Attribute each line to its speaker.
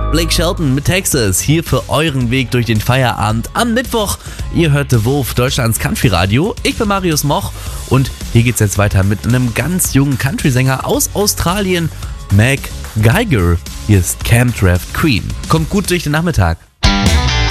Speaker 1: Blake Shelton mit Texas hier für euren Weg durch den Feierabend am Mittwoch. Ihr hört The Wurf, Deutschlands Country-Radio. Ich bin Marius Moch und hier geht's jetzt weiter mit einem ganz jungen Country-Sänger aus Australien, Mac Geiger. Hier ist Camp Draft Queen. Kommt gut durch den Nachmittag.